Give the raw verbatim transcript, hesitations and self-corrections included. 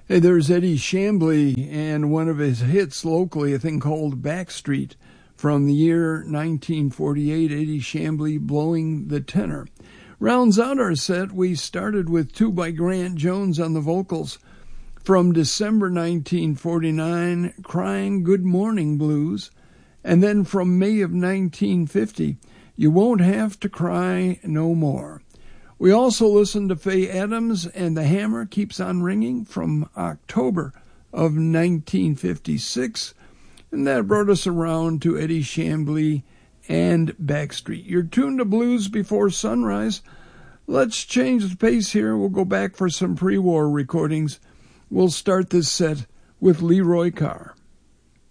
Hey, there's Eddie Chambly and one of his hits locally, a thing called Backstreet from the year nineteen forty-eight, Eddie Chambly, Blowing the Tenor. Rounds out our set, we started with two by Grant Jones on the vocals from December nineteen forty-nine, Crying Good Morning Blues, and then from May of nineteen fifty, You Won't Have to Cry No More. We also listened to Faye Adams and The Hammer Keeps on Ringing from October of nineteen fifty-six, and that brought us around to Eddie Chambly and Backstreet. You're tuned to Blues Before Sunrise. Let's change the pace here. We'll go back for some pre-war recordings. We'll start this set with Leroy Carr.